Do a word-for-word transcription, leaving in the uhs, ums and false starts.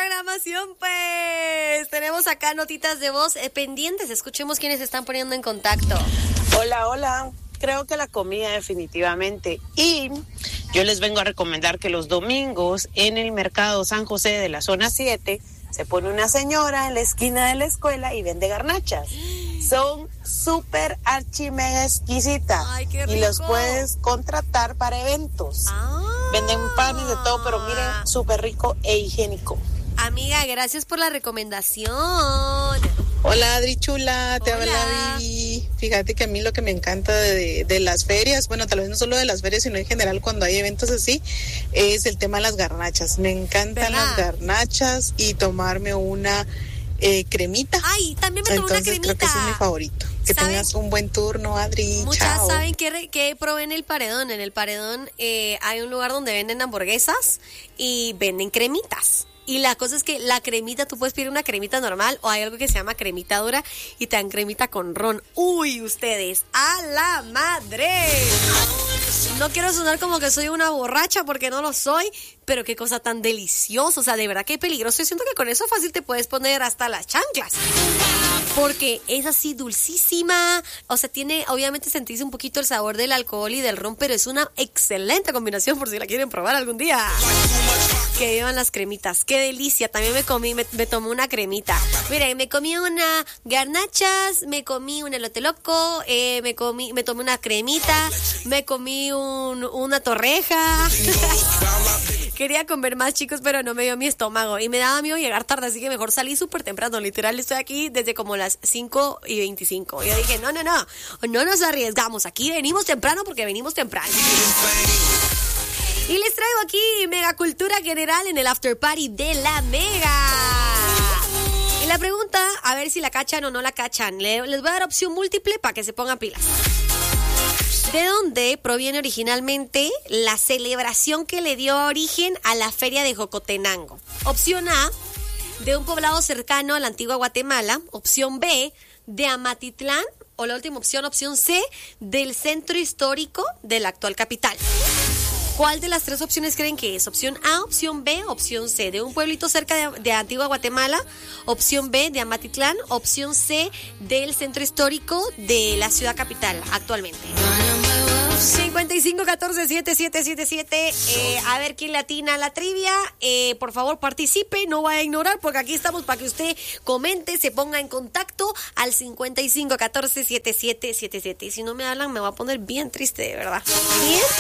programación, pues. Tenemos acá notitas de voz eh, pendientes. Escuchemos quiénes se están poniendo en contacto. Hola, hola. Creo que la comida definitivamente. Y yo les vengo a recomendar que los domingos en el mercado San José de la zona siete se pone una señora en la esquina de la escuela y vende garnachas. Son súper archi mega exquisitas. Ay, qué y los rico. puedes contratar para eventos. Ah. Venden panes de todo, pero miren, súper rico e higiénico. Amiga, gracias por la recomendación. Hola Adri Chula, te Hola. habla Adri. Fíjate que a mí lo que me encanta de, de las ferias, bueno, tal vez no solo de las ferias, sino en general cuando hay eventos así, es el tema de las garnachas. Me encantan ¿verdad? las garnachas y tomarme una eh, cremita. Ay, también me tomé una Entonces cremita. creo que ese es mi favorito. Que ¿Saben? tengas un buen turno, Adri. Muchas Chao. saben que, re- que probé en el Paredón. En el Paredón eh, hay un lugar donde venden hamburguesas y venden cremitas. Y la cosa es que la cremita, tú puedes pedir una cremita normal o hay algo que se llama cremita dura y te dan cremita con ron. Uy, ustedes, a la madre. No quiero sonar como que soy una borracha porque no lo soy, pero qué cosa tan deliciosa. O sea, de verdad que peligroso. Yo siento que con eso fácil te puedes poner hasta las chanclas. Porque es así dulcísima, o sea, tiene, obviamente sentís un poquito el sabor del alcohol y del ron, pero es una excelente combinación por si la quieren probar algún día. Que llevan las cremitas, qué delicia, también me comí, me, me tomé una cremita. Miren, me comí una garnachas, me comí un elote loco, eh, me comí, me tomé una cremita, me comí un, una torreja. Quería comer más, chicos, pero no me dio mi estómago y me daba miedo llegar tarde, así que mejor salí súper temprano. Literal, estoy aquí desde como las cinco y veinticinco. Yo dije, no, no, no, no nos arriesgamos. Aquí venimos temprano porque venimos temprano. Y les traigo aquí Mega Cultura General en el After Party de la Mega. Y la pregunta, a ver si la cachan o no la cachan. Le- Les voy a dar opción múltiple para que se pongan pilas. ¿De dónde proviene originalmente la celebración que le dio origen a la feria de Jocotenango? Opción A, de un poblado cercano a la antigua Guatemala. Opción B, de Amatitlán. O la última opción, opción C, del centro histórico de la actual capital. ¿Cuál de las tres opciones creen que es? Opción A, opción B, opción C. De un pueblito cerca de, de Antigua Guatemala. Opción B, de Amatitlán. Opción C, del centro histórico de la ciudad capital actualmente. cincuenta y cinco catorce setenta y siete setenta y siete. Eh, a ver quién le atina a la trivia. Eh, por favor, participe. No vaya a ignorar porque aquí estamos para que usted comente, se ponga en contacto al cincuenta y cinco catorce setenta y siete setenta y siete. Y si no me hablan, me va a poner bien triste, de verdad. Bien triste.